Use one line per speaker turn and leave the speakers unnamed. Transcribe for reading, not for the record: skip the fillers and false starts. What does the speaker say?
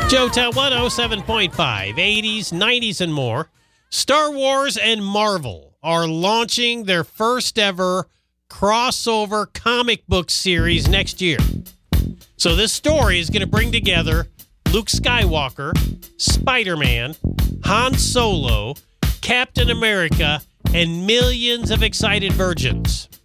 Joetown 107.5, 80s, 90s, and more. Star Wars and Marvel are launching their first ever crossover comic book series next year. So this story is going to bring together Luke Skywalker, Spider-Man, Han Solo, Captain America, and millions of excited virgins.